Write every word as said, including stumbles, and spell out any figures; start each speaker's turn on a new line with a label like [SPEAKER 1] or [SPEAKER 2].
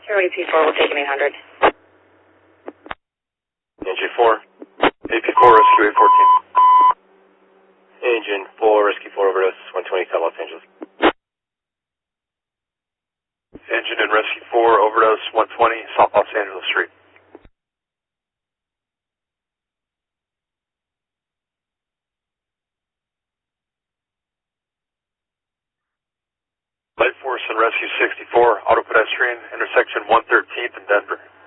[SPEAKER 1] A P four, we'll take an eight hundred.
[SPEAKER 2] N G four, A P four, rescue eight fourteen. Engine four, rescue four, overdose, one twenty, South Los Angeles. Engine and rescue four, overdose, one twenty, South Los Angeles Street. Light Force and rescue sixty-four, auto pedestrian, intersection one thirteenth in Denver.